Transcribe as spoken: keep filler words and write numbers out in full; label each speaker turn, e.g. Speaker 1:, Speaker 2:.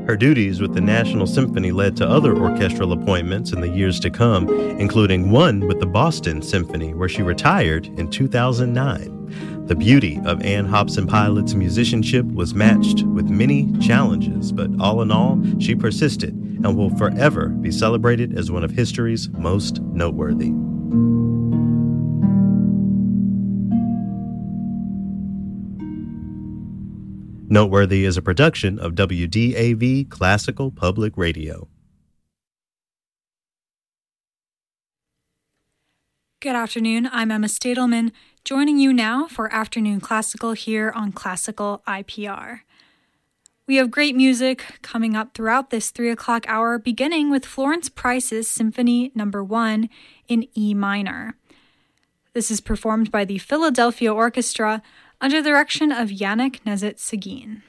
Speaker 1: Her duties with the National Symphony led to other orchestral appointments in the years to come, including one with the Boston Symphony, where she retired in two thousand nine. The beauty of Ann Hobson Pilot's musicianship was matched with many challenges, but all in all, she persisted and will forever be celebrated as one of history's most noteworthy. Noteworthy is a production of W D A V Classical Public Radio.
Speaker 2: Good afternoon, I'm Emma Stadelman, joining you now for Afternoon Classical here on Classical I P R. We have great music coming up throughout this three o'clock hour, beginning with Florence Price's Symphony Number one in E minor. This is performed by the Philadelphia Orchestra under the direction of Yannick Nezet-Seguin.